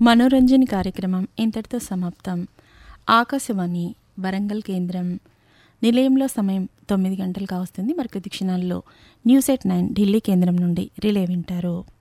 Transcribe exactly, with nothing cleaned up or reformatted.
మనోరంజన్ కార్యక్రమం ఇంతటితో సమాప్తం. ఆకాశవాణి వరంగల్ కేంద్రం నిలయంలో సమయం తొమ్మిది గంటలు కావస్తుంది. మరికొద్ది క్షణాల్లో న్యూస్ ఎట్ నైన్ ఢిల్లీ కేంద్రం నుండి రిలే వింటారు.